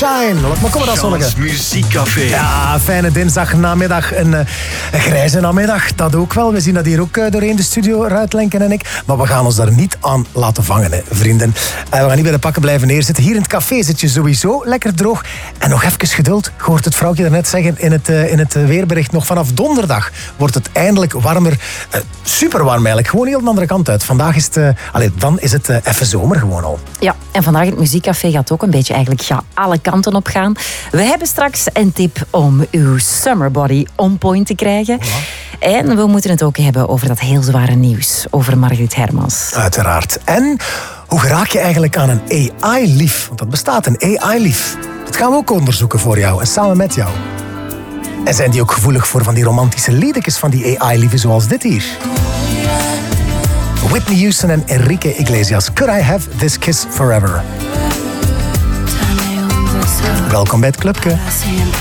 Sunshine. Maar kom maar dan, zonnige. Muziekcafé. Ja, fijne dinsdagnamiddag. Een grijze namiddag, dat ook wel. We zien dat hier ook doorheen de studio, Ruitlenken en ik. Maar we gaan ons daar niet aan laten vangen, hè, vrienden. We gaan niet bij de pakken blijven neerzitten. Hier in het café zit je sowieso lekker droog. En nog even geduld. Je hoort het vrouwtje daarnet zeggen in het weerbericht. Nog vanaf donderdag wordt het eindelijk warmer. Super warm eigenlijk. Gewoon heel de andere kant uit. Vandaag is het... dan is het even zomer gewoon al. Ja, en vandaag in het muziekcafé gaat ook een beetje eigenlijk alle kanten op gaan. We hebben straks een tip om uw summerbody on point te krijgen. Voilà. En we moeten het ook hebben over dat heel zware nieuws. Over Margriet Hermans. Uiteraard. En hoe raak je eigenlijk aan een AI-lief? Want dat bestaat, een AI-lief. Dat gaan we ook onderzoeken voor jou en samen met jou. En zijn die ook gevoelig voor van die romantische liedjes van die AI-lieven zoals dit hier? Whitney Houston en Enrique Iglesias. Could I have this kiss forever? Welkom bij het clubje.